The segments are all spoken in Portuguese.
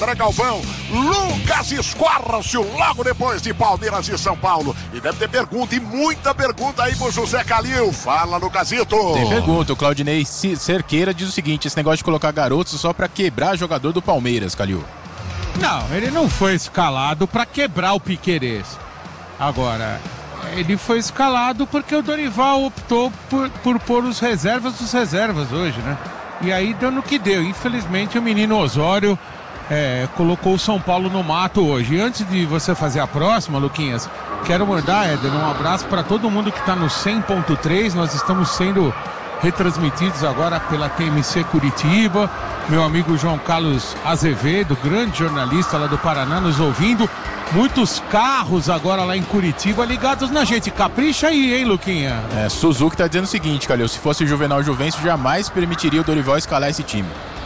Dutra Galvão, Lucas Escorcio, logo depois de Palmeiras e São Paulo. E deve ter pergunta, e muita pergunta aí pro José Calil. Fala, Lucasito. Tem pergunta, o Claudinei Cerqueira diz o seguinte: esse negócio de colocar garotos só pra quebrar jogador do Palmeiras, Calil. Não, ele não foi escalado pra quebrar o Piquerez. Agora, ele foi escalado porque o Dorival optou por pôr os reservas dos reservas hoje, né? E aí deu no que deu. Infelizmente o menino Osório colocou o São Paulo no mato hoje. E antes de você fazer a próxima, Luquinhas, quero mandar, Éder, um abraço para todo mundo que está no 100.3. Nós estamos sendo retransmitidos agora pela TMC Curitiba. Meu amigo João Carlos Azevedo, grande jornalista lá do Paraná, nos ouvindo. Muitos carros agora lá em Curitiba ligados na gente. Capricha aí, hein, Luquinha? Suzuki tá dizendo o seguinte, Calil: se fosse Juvenal Juvencio, jamais permitiria o Dorival escalar esse time.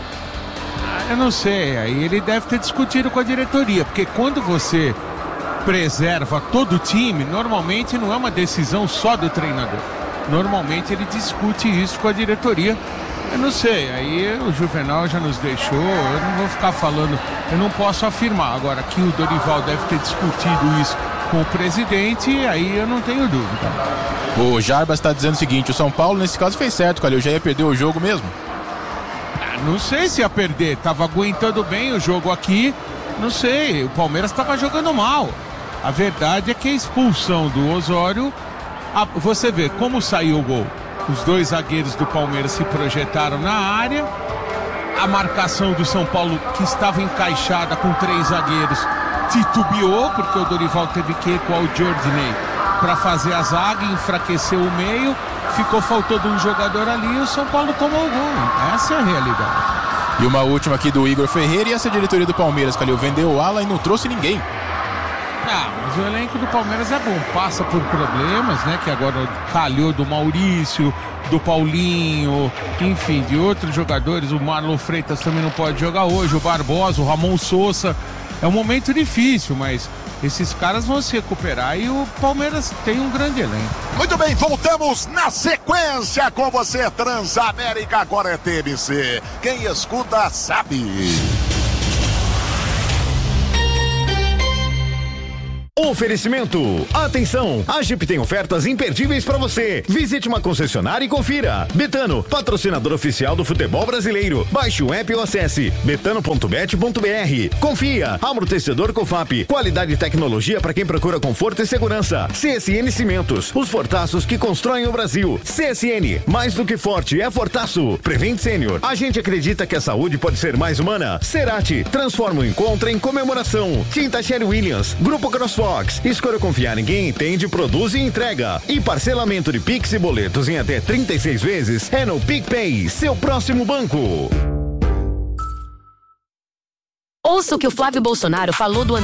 Eu não sei, aí ele deve ter discutido com a diretoria, porque quando você preserva todo o time, normalmente não é uma decisão só do treinador. Normalmente ele discute isso com a diretoria. Eu não sei, aí o Juvenal já nos deixou, eu não vou ficar falando, eu não posso afirmar. Agora que o Dorival deve ter discutido isso com o presidente, aí eu não tenho dúvida. O Jarbas está dizendo o seguinte: o São Paulo nesse caso fez certo, Calil, já ia perder o jogo mesmo? Não sei se ia perder, tava aguentando bem o jogo aqui, não sei, o Palmeiras estava jogando mal. A verdade é que a expulsão do Osório, você vê como saiu o gol. Os dois zagueiros do Palmeiras se projetaram na área. A marcação do São Paulo, que estava encaixada com 3 zagueiros, titubeou, porque o Dorival teve que recuar o Jordinei para fazer a zaga, enfraqueceu o meio. Ficou faltando um jogador ali e o São Paulo tomou o gol. Essa é a realidade. E uma última aqui do Igor Ferreira. E essa diretoria do Palmeiras, Calil, vendeu o ala e não trouxe ninguém. Mas o elenco do Palmeiras é bom, passa por problemas, né? Que agora calhou do Maurício, do Paulinho, enfim, de outros jogadores. O Marlon Freitas também não pode jogar hoje, o Barbosa, o Ramon Sousa. É um momento difícil, mas esses caras vão se recuperar e o Palmeiras tem um grande elenco. Muito bem, voltamos na sequência com você, Transamérica, agora é TMC. Quem escuta sabe. Oferecimento. Atenção, a Jeep tem ofertas imperdíveis para você. Visite uma concessionária e confira. Betano, patrocinador oficial do futebol brasileiro. Baixe o app ou acesse betano.bet.br. Confia. Amortecedor Cofap. Qualidade e tecnologia para quem procura conforto e segurança. CSN Cimentos, os fortaços que constroem o Brasil. CSN, mais do que forte, é fortaço. Prevent Sênior, a gente acredita que a saúde pode ser mais humana. Cerati, transforma o encontro em comemoração. Tinta Sherry Williams, Grupo CrossFox. Escolha confiar em quem entende, produz e entrega. E parcelamento de Pix e boletos em até 36 vezes é no PicPay, seu próximo banco. Ouça o que o Flávio Bolsonaro falou do